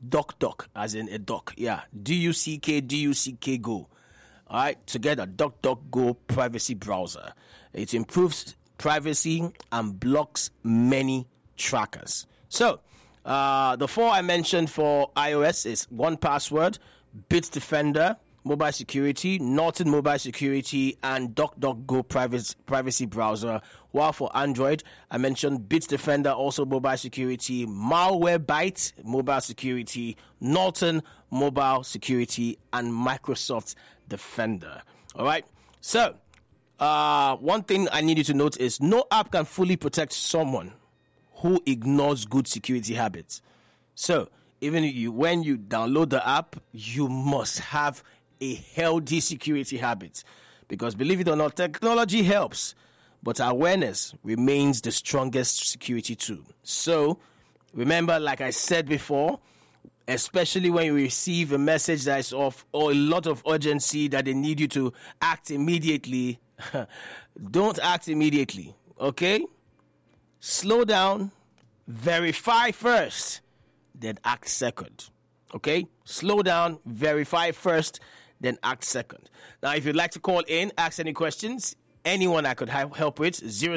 DuckDuck, as in a duck. Yeah, DuckDuck Go. All right, together, DuckDuckGo privacy browser. It improves privacy and blocks many trackers. So, the 4 I mentioned for iOS is 1Password, Bitdefender, Mobile Security, Norton Mobile Security, and DuckDuckGo privacy browser. While for Android, I mentioned Bitdefender, also mobile security, Malwarebytes, mobile security, Norton Mobile Security, and Microsoft Defender. All right. So, one thing I need you to note is no app can fully protect someone who ignores good security habits. So, even when you download the app, you must have a healthy security habit. Because believe it or not, technology helps, but awareness remains the strongest security tool. So, remember, like I said before, especially when you receive a message that is of or a lot of urgency that they need you to act immediately, don't act immediately, okay? Slow down, verify first, then act second, okay? Slow down, verify first, then act second. Now, if you'd like to call in, ask any questions, anyone I could help with,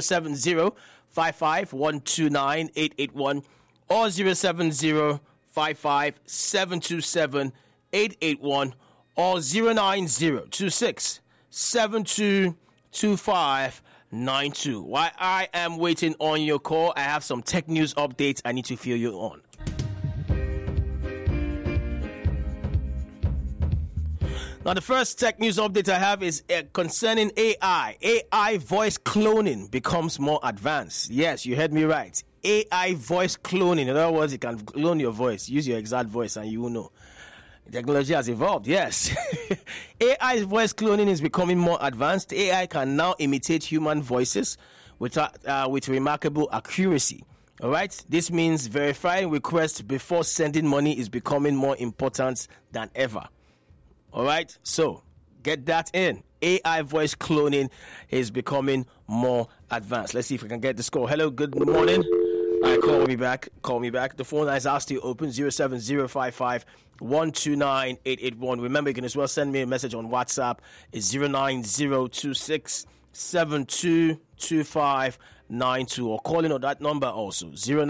070-55-129-881 or 070-55-727-881 or 090-26-7225-92. While I am waiting on your call, I have some tech news updates I need to fill you on. Now, the first tech news update I have is concerning AI. AI voice cloning becomes more advanced. Yes, you heard me right. AI voice cloning. In other words, you can clone your voice. Use your exact voice and you will know. Technology has evolved, yes. AI voice cloning is becoming more advanced. AI can now imitate human voices with remarkable accuracy. All right? This means verifying requests before sending money is becoming more important than ever. All right, so get that in. AI voice cloning is becoming more advanced. Let's see if we can get the score. Hello, good morning. All right, call me back. The phone line is asked to open 07055-129-881. Remember, you can as well send me a message on WhatsApp. It's 09026722592 or call in on that number also,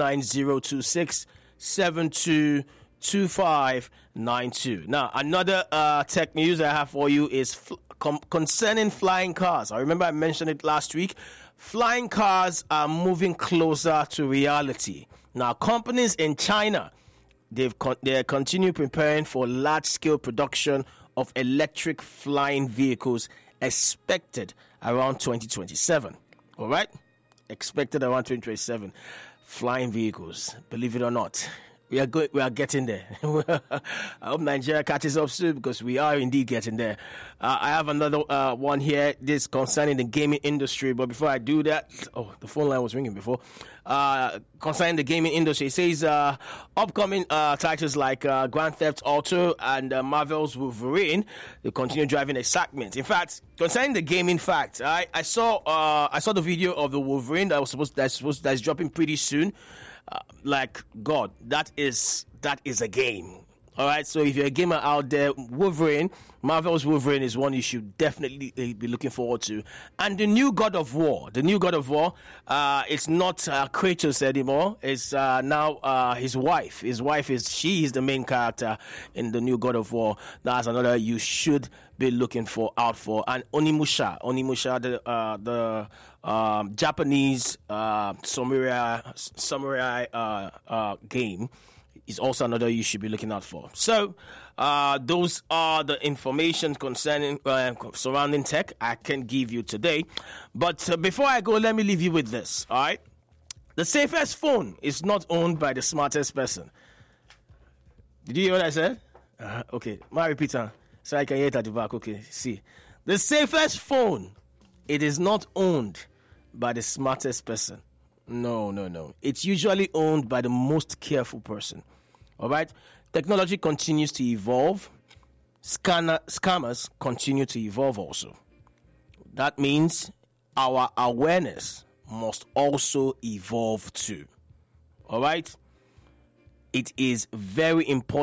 09026722592. Now, another tech news I have for you is concerning flying cars. I remember I mentioned it last week. Flying cars are moving closer to reality. Now, companies in China, they continue preparing for large-scale production of electric flying vehicles expected around 2027. All right? Expected around 2027. Flying vehicles, believe it or not. We are getting there. I hope Nigeria catches up soon because we are indeed getting there. I have another one here. This concerning the gaming industry. But before I do that, the phone line was ringing before. Concerning the gaming industry, it says upcoming titles like Grand Theft Auto and Marvel's Wolverine will continue driving excitement. In fact, concerning the gaming fact, I saw the video of the Wolverine that's dropping pretty soon. Like God, that is a game. All right, so if you're a gamer out there, Marvel's Wolverine is one you should definitely be looking forward to. And the new God of War, it's not Kratos anymore. It's now his wife. His wife is the main character in the new God of War. That's another you should be looking out for. And Onimusha, the Japanese samurai game is also another you should be looking out for. So, those are the information concerning surrounding tech I can give you today. But before I go, let me leave you with this. All right, the safest phone is not owned by the smartest person. Did you hear what I said? Okay, my repeater, so I can hear it at the back. Okay, see, the safest phone, it is not owned by the smartest person. No. It's usually owned by the most careful person. All right? Technology continues to evolve. Scammers continue to evolve also. That means our awareness must also evolve too. All right? It is very important